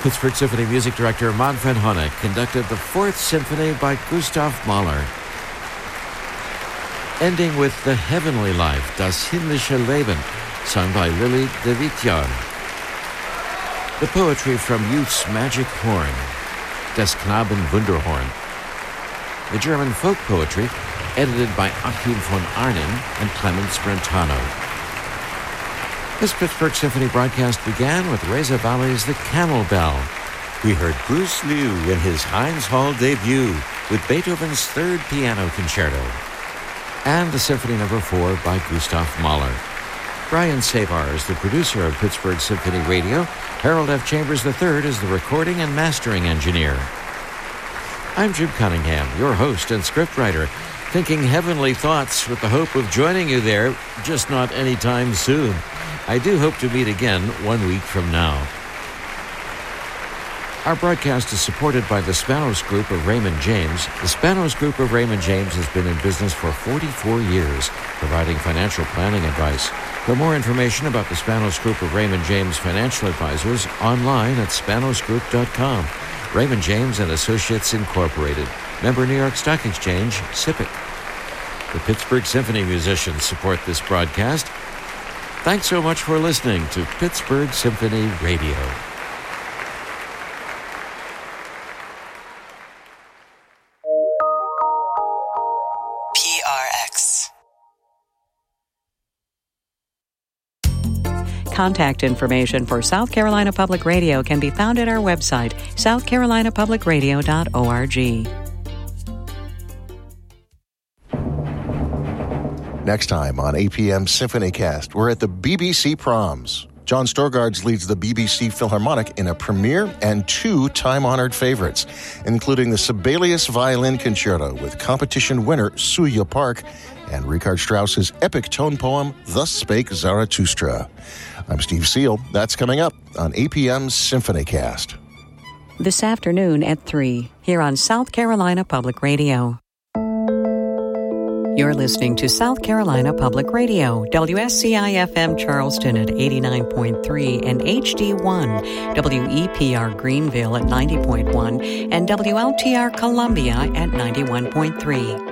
Pittsburgh Symphony Music Director Manfred Honeck conducted the Fourth Symphony by Gustav Mahler, ending with The Heavenly Life, Das himmlische Leben, sung by Lily de Vitjar. The poetry from Youth's Magic Horn, Des Knaben Wunderhorn. The German folk poetry, edited by Achim von Arnim and Clemens Brentano. This Pittsburgh Symphony broadcast began with Reza Ballet's The Camel Bell. We heard Bruce Liu in his Heinz Hall debut with Beethoven's Third Piano Concerto, and the Symphony No. 4 by Gustav Mahler. Brian Savar is the producer of Pittsburgh Symphony Radio. Harold F. Chambers III is the recording and mastering engineer. I'm Jim Cunningham, your host and scriptwriter, thinking heavenly thoughts with the hope of joining you there, just not anytime soon. I do hope to meet again 1 week from now. Our broadcast is supported by the Spanos Group of Raymond James. The Spanos Group of Raymond James has been in business for 44 years, providing financial planning advice. For more information about the Spanos Group of Raymond James Financial Advisors, online at spanosgroup.com. Raymond James and Associates Incorporated. Member New York Stock Exchange, SIPC. The Pittsburgh Symphony musicians support this broadcast. Thanks so much for listening to Pittsburgh Symphony Radio. Contact information for South Carolina Public Radio can be found at our website, southcarolinapublicradio.org. Next time on APM Symphonycast, we're at the BBC Proms. John Storgards leads the BBC Philharmonic in a premiere and 2 time-honored favorites, including the Sibelius Violin Concerto with competition winner Suya Park and Richard Strauss's epic tone poem, Thus Spake Zarathustra. I'm Steve Seal. That's coming up on APM Symphonycast. This afternoon at 3, here on South Carolina Public Radio. You're listening to South Carolina Public Radio, WSCI-FM Charleston at 89.3 and HD1, WEPR Greenville at 90.1, and WLTR Columbia at 91.3.